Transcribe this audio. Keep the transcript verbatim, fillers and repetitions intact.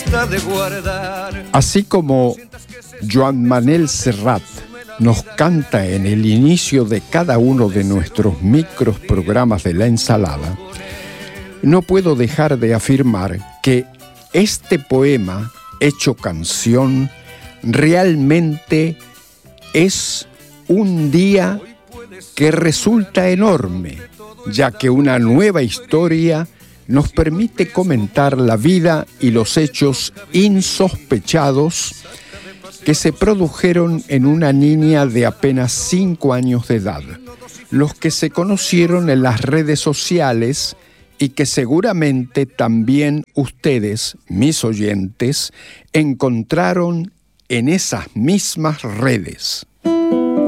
cuesta de guardar. Así como Joan Manel Serrat nos canta en el inicio de cada uno de nuestros micros programas de La Ensalada, no puedo dejar de afirmar que este poema, hecho canción, realmente es un día que resulta enorme, ya que una nueva historia nos permite comentar la vida y los hechos insospechados que se produjeron en una niña de apenas cinco años de edad, los que se conocieron en las redes sociales y que seguramente también ustedes, mis oyentes, encontraron en esas mismas redes.